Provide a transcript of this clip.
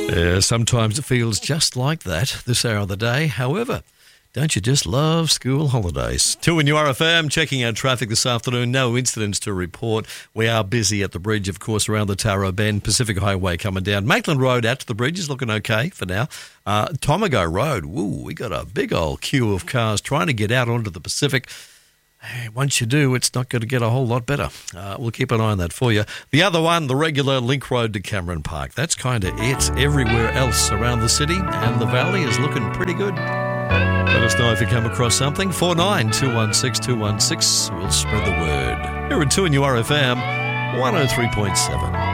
Sometimes it feels just like that this hour of the day. However, don't you just love school holidays? 2 in your RFM, checking out traffic this afternoon. No incidents to report. We are busy at the bridge, of course, around the Tarot Bend. Pacific Highway coming down. Maitland Road out to the bridge is looking okay for now. Tomago Road, we got a big old queue of cars trying to get out onto the Pacific. Hey, once you do, it's not going to get a whole lot better. We'll keep an eye on that for you. The other one, the regular Link Road to Cameron Park. That's kind of it. Everywhere else around the city and the valley is looking pretty good. Let us know if you come across something. 49216216. We'll spread the word. Here at 2 in your RFM 103.7.